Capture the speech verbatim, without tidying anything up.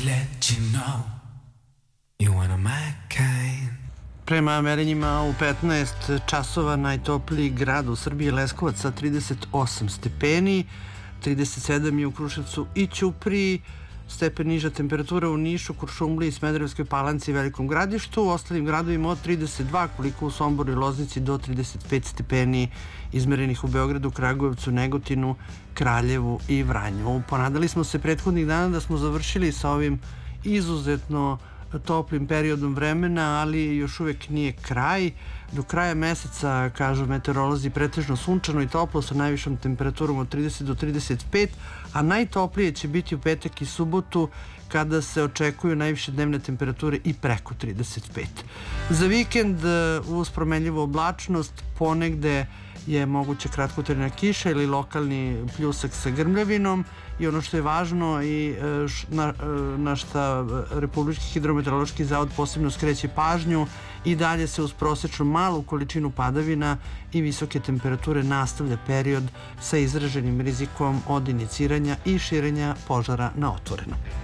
let you know you one of my kind. Prema merenjima u petnaest časova najtopliji grad u Srbiji je Leskovac sa trideset osam stepeni, trideset sedam je u Kruševcu i Ćupriji, stepen niža temperatura u Nišu, Kuršumliji, Smederevskoj Palanci i Velikom Gradištu, u ostalim gradovima od trideset dva, koliko u Somboru i Loznici, do trideset pet stepeni izmerenih u Beogradu, Kragujevcu, Negotinu, Kraljevu i Vranju. Ponadali smo se prethodnih dana da smo završili sa ovim izuzetno toplim periodom vremena, ali još uvek nije kraj. Do kraja meseca, kažu meteorolozi, pretežno sunčano i toplo sa najvišom temperaturom od trideset do trideset pet, a najtoplije će biti u petak i subotu, kada se očekuju najviše dnevne temperature i preko trideset pet. Za vikend uz promenljivu oblačnost ponegde je moguća kratkotrajna kiša ili lokalni pljusak sa grmljavinom, i ono što je važno i na, na šta Republički hidrometeorološki zavod posebno skreće pažnju, i dalje se uz prosečnu malu količinu padavina i visoke temperature nastavlja period sa izraženim rizikom od iniciranja i širenja požara na otvorenom.